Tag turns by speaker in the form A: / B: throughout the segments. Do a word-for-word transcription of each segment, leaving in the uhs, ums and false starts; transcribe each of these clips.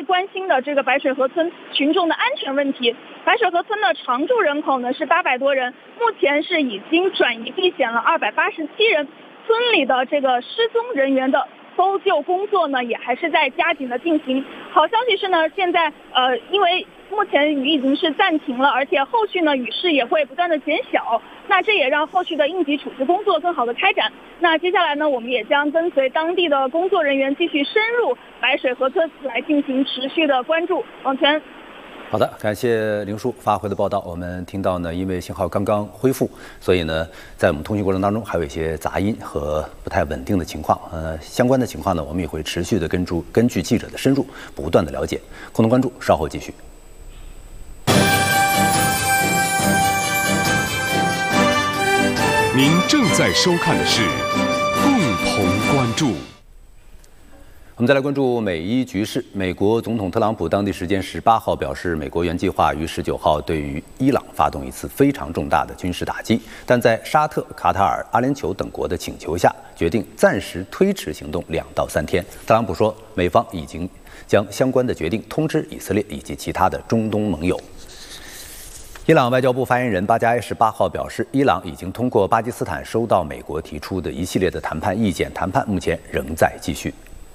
A: 关心的这个白水河村群众的安全问题。白水河村的常住人口呢是八百多人，目前是已经转移避险了二百八十七人。村里的这个失踪人员的搜救工作呢，也还是在加紧的进行。好消息是呢，现在呃，因为目前雨已经是暂停了，而且后续呢雨势也会不断的减小，那这也让后续的应急处置工作更好的开展。那接下来呢，我们也将跟随当地的工作人员继续深入白水河村来进行持续的关注。王权。
B: 好的，感谢林叔发回的报道。我们听到呢，因为信号刚刚恢复，所以呢，在我们通讯过程当中还有一些杂音和不太稳定的情况。呃，相关的情况呢，我们也会持续的根据根据记者的深入，不断的了解。共同关注，稍后继续。
C: 您正在收看的是共同关注。
B: 我们再来关注美伊局势。美国总统特朗普当地时间十八号表示，美国原计划于十九号对于伊朗发动一次非常重大的军事打击，但在沙特、卡塔尔、阿联酋等国的请求下，决定暂时推迟行动两到三天。特朗普说，美方已经将相关的决定通知以色列以及其他的中东盟友。伊朗外交部发言人巴加埃十八号表示，伊朗已经通过巴基斯坦收到美国提出的一系列的谈判意见，谈判目前仍在继续。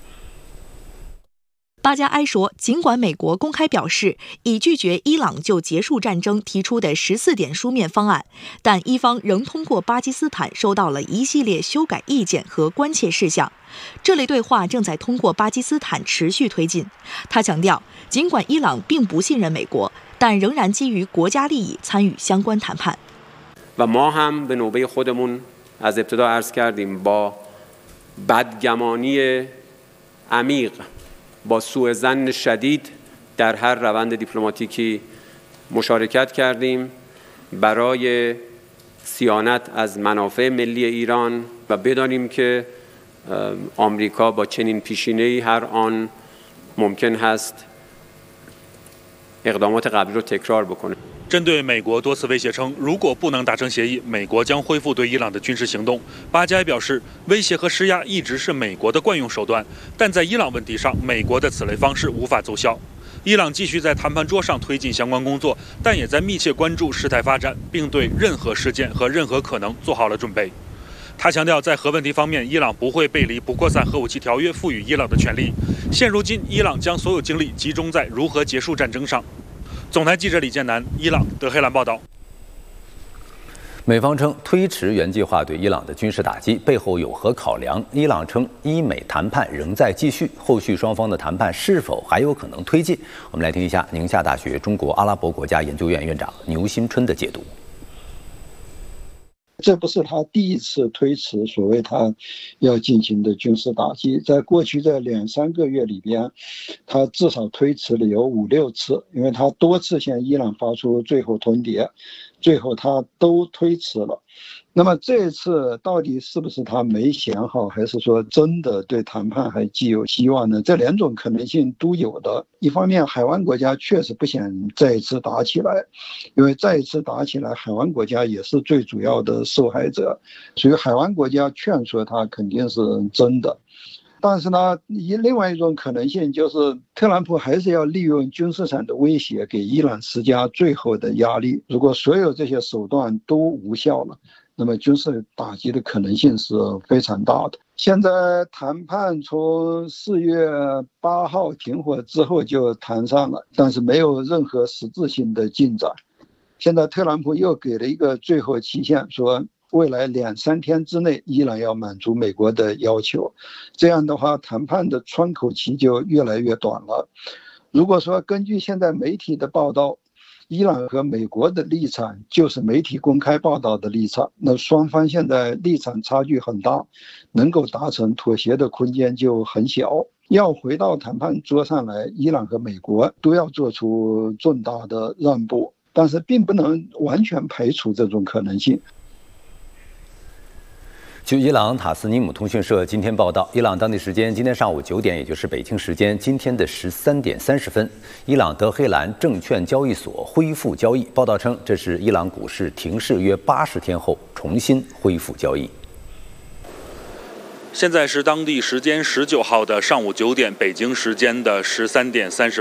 D: 巴加埃说，尽管美国公开表示已拒绝伊朗就结束战争提出的十四点书面方案，但伊方仍通过巴基斯坦收到了一系列修改意见和关切事项。这类对话正在通过巴基斯坦持续推进。他强调，尽管伊朗并不信任美国，但仍然基于国家利益参与相关谈判。
E: و ما هم به نوبه خودمون از ابتدا عرض کردیم با بدگمانی عمیق با سوء ظن شدید در هر روند دیپلماتیکی مشارکت کردیم برای صیانت از منافع ملی ایران و بدانیم که آمریکا با چنین پیشینه‌ای هر آن ممکن هست اقدامات قبلی رو تکرار بکنه.
F: 针对美国多次威胁称，如果不能达成协议，美国将恢复对伊朗的军事行动。巴加埃表示，威胁和施压一直是美国的惯用手段，但在伊朗问题上，美国的此类方式无法奏效。伊朗继续在谈判桌上推进相关工作，但也在密切关注事态发展，并对任何事件和任何可能做好了准备。他强调，在核问题方面，伊朗不会背离不扩散核武器条约赋予伊朗的权利。现如今，伊朗将所有精力集中在如何结束战争上。总台记者李建南，伊朗德黑兰报道。
B: 美方称推迟原计划对伊朗的军事打击背后有何考量？伊朗称伊美谈判仍在继续，后续双方的谈判是否还有可能推进？我们来听一下宁夏大学中国阿拉伯国家研究院院长牛新春的解读。
G: 这不是他第一次推迟所谓他要进行的军事打击，在过去这两三个月里边，他至少推迟了有五六次，因为他多次向伊朗发出最后通牒，最后他都推迟了。那么这次到底是不是他没想好，还是说真的对谈判还寄有希望呢？这两种可能性都有的。一方面，海湾国家确实不想再一次打起来，因为再一次打起来，海湾国家也是最主要的受害者，所以海湾国家劝说他肯定是真的。但是呢，另外一种可能性就是特朗普还是要利用军事上的威胁给伊朗施加最后的压力。如果所有这些手段都无效了，那么军事打击的可能性是非常大的。现在谈判从四月八号停火之后就谈上了，但是没有任何实质性的进展。现在特朗普又给了一个最后期限，说未来两三天之内伊朗要满足美国的要求，这样的话谈判的窗口期就越来越短了。如果说根据现在媒体的报道，伊朗和美国的立场就是媒体公开报道的立场，那双方现在立场差距很大，能够达成妥协的空间就很小。要回到谈判桌上来，伊朗和美国都要做出重大的让步，但是并不能完全排除这种可能性。
B: 据伊朗塔斯尼姆通讯社今天报道，伊朗当地时间今天上午九点，也就是北京时间今天的十三点三十分，伊朗德黑兰证券交易所恢复交易。报道称，这是伊朗股市停市约八十天后重新恢复交易。
F: 现在是当地时间十九号的上午九点，北京时间的十三点三十分。